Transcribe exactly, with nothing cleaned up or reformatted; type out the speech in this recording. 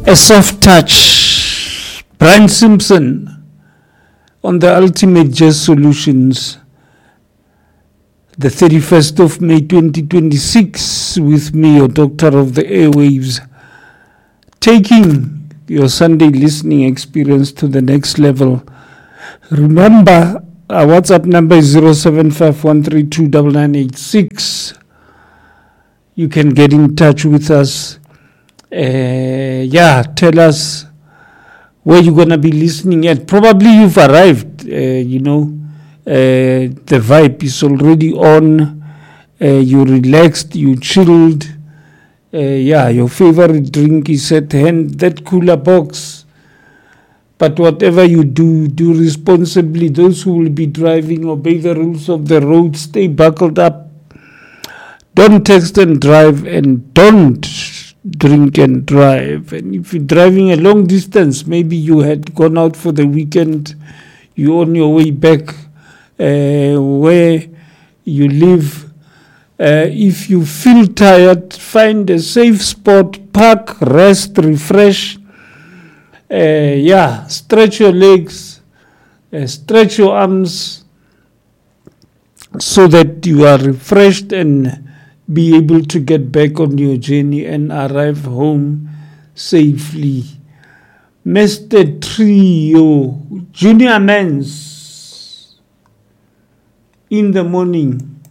A soft touch. Brian Simpson on the Ultimate Jazz Solutions, the thirty-first of May twenty twenty-six, with me, your doctor of the airwaves, taking your Sunday listening experience to the next level. Remember, our WhatsApp number is zero seven five one three two nine nine eight six. You can get in touch with us. Uh, yeah, tell us where you're going to be listening at. Probably you've arrived, uh, you know, uh, the vibe is already on, uh, you're relaxed, you chilled, uh, yeah, your favorite drink is at hand, that cooler box. But whatever you do, do responsibly. Those who will be driving, obey the rules of the road, stay buckled up, don't text and drive, and don't drink and drive. And if you're driving a long distance, maybe you had gone out for the weekend, you're on your way back uh, where you live. Uh, if you feel tired, find a safe spot, park, rest, refresh. Uh, yeah, stretch your legs, uh, stretch your arms so that you are refreshed and be able to get back on your journey and arrive home safely. Mister Trio, Junior Mans, in the morning.